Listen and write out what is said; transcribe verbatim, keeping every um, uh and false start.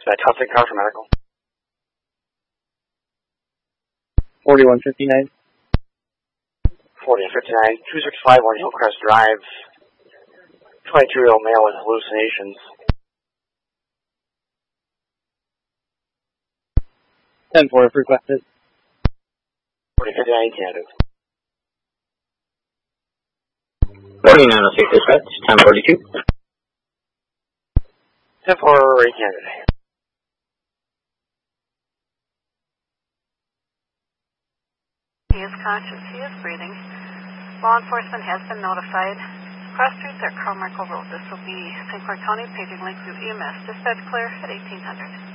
that top six car for medical. forty-one fifty-nine. forty and fifty-nine, two six five one Hillcrest Drive. twenty-two-year-old male with hallucinations. ten four if requested. forty fifty-nine candidate. forty-nine oh six dispatch, ten forty-two. ten four eight candidate. He is conscious. He is breathing. Law enforcement has been notified. Cross streets at Carmichael Road. This will be Saint Clair County, paging Lakeview E M S. Dispatch clear at eighteen hundred.